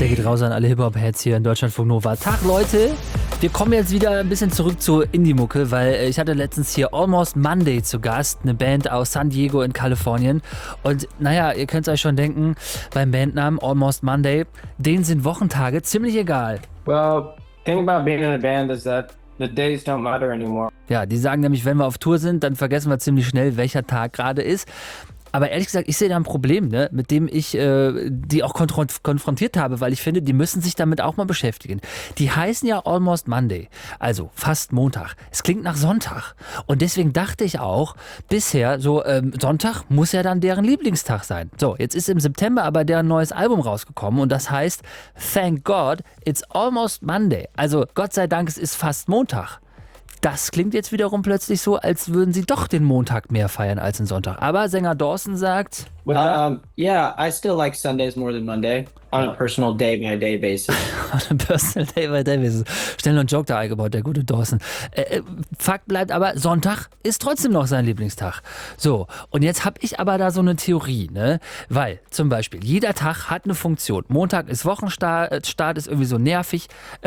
Der geht raus an alle Hip-Hop-Heads hier in Deutschlandfunk Nova. Tag, Leute! Wir kommen jetzt wieder ein bisschen zurück zur Indie-Mucke, weil ich hatte letztens hier Almost Monday zu Gast, eine Band aus San Diego in Kalifornien. Und naja, ihr könnt es euch schon denken, beim Bandnamen Almost Monday, denen sind Wochentage ziemlich egal. Well, thing about being in a band is that the days don't matter anymore. Ja, die sagen nämlich, wenn wir auf Tour sind, dann vergessen wir ziemlich schnell, welcher Tag gerade ist. Aber ehrlich gesagt, ich sehe da ein Problem, ne, mit dem ich die auch konfrontiert habe, weil ich finde, die müssen sich damit auch mal beschäftigen. Die heißen ja Almost Monday, also fast Montag. Es klingt nach Sonntag. Und deswegen dachte ich auch, bisher so Sonntag muss ja dann deren Lieblingstag sein. So, jetzt ist im September aber deren neues Album rausgekommen und das heißt Thank God, it's almost Monday. Also Gott sei Dank, es ist fast Montag. Das klingt jetzt wiederum plötzlich so, als würden sie doch den Montag mehr feiern als den Sonntag. Aber Sänger Dawson sagt... Yeah, I still like Sundays more than Monday on a personal day-by-day basis. On a personal day-by-day basis. Schnell noch einen Joke da eingebaut, der gute Dawson. Fakt bleibt aber, Sonntag ist trotzdem noch sein Lieblingstag. So, und jetzt habe ich aber da so eine Theorie, ne? Weil zum Beispiel, jeder Tag hat eine Funktion. Montag ist Wochenstart, ist irgendwie so nervig.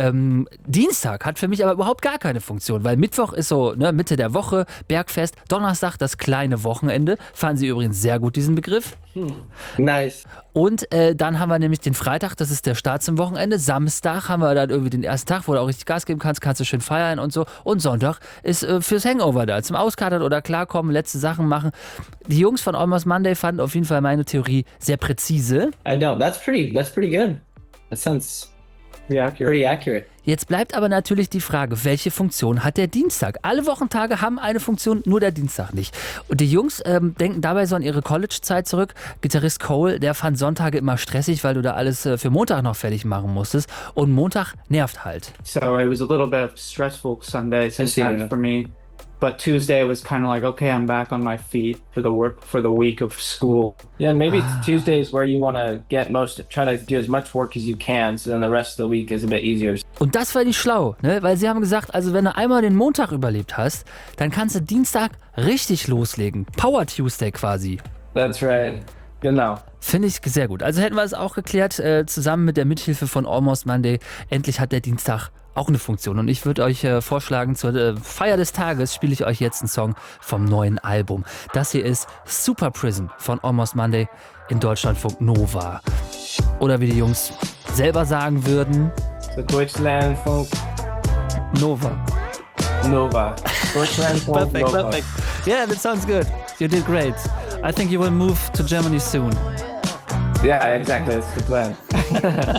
Dienstag hat für mich aber überhaupt gar keine Funktion, weil Mittwoch ist so, ne, Mitte der Woche, Bergfest. Donnerstag das kleine Wochenende. Fanden Sie übrigens sehr gut diesen Begriff. Nice. Und dann haben wir nämlich den Freitag, das ist der Start zum Wochenende. Samstag haben wir dann irgendwie den ersten Tag, wo du auch richtig Gas geben kannst du schön feiern und so. Und Sonntag ist fürs Hangover da, zum Auskatern oder klarkommen, letzte Sachen machen. Die Jungs von Almost Monday fanden auf jeden Fall meine Theorie sehr präzise. I know, that's pretty good. That sounds pretty accurate. Jetzt bleibt aber natürlich die Frage, welche Funktion hat der Dienstag? Alle Wochentage haben eine Funktion, nur der Dienstag nicht. Und die Jungs denken dabei so an ihre College-Zeit zurück. Gitarrist Cole, der fand Sonntage immer stressig, weil du da alles für Montag noch fertig machen musstest. Und Montag nervt halt. So it was a little bit of stressful Sunday sometimes for me. But Tuesday was kind of like, okay, I'm back on my feet for the week of school. Yeah, maybe Tuesdays where you want to try to do as much work as you can, so then the rest of the week is a bit easier. Und das war nicht schlau, ne? Weil sie haben gesagt, also wenn du einmal den Montag überlebt hast, dann kannst du Dienstag richtig loslegen. Power Tuesday quasi. That's right. Genau. Finde ich sehr gut. Also hätten wir es auch geklärt, zusammen mit der Mithilfe von Almost Monday. Endlich hat der Dienstag auch eine Funktion. Und ich würde euch vorschlagen, zur Feier des Tages spiele ich euch jetzt einen Song vom neuen Album. Das hier ist Super Prison von Almost Monday in Deutschlandfunk Nova. Oder wie die Jungs selber sagen würden... The Deutschlandfunk Nova. Deutschlandfunk Nova. Perfect. Yeah, that sounds good. You did great. I think you will move to Germany soon. Yeah, exactly. That's the plan.